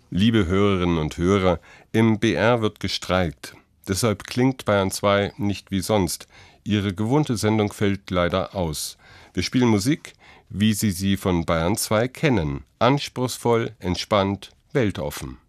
Liebe Hörerinnen und Hörer, im BR wird gestreikt. Deshalb klingt Bayern 2 nicht wie sonst. Ihre gewohnte Sendung fällt leider aus. Wir spielen Musik, wie Sie sie von Bayern 2 kennen. Anspruchsvoll, entspannt, weltoffen.